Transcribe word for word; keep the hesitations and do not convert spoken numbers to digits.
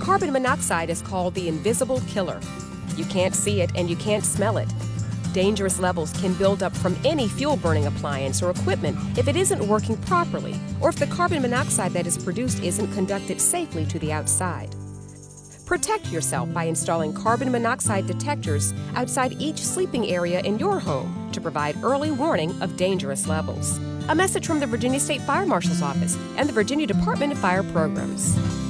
Carbon monoxide is called the invisible killer. You can't see it and you can't smell it. Dangerous levels can build up from any fuel-burning appliance or equipment if it isn't working properly, or if the carbon monoxide that is produced isn't conducted safely to the outside. Protect yourself by installing carbon monoxide detectors outside each sleeping area in your home to provide early warning of dangerous levels. A message from the Virginia State Fire Marshal's Office and the Virginia Department of Fire Programs.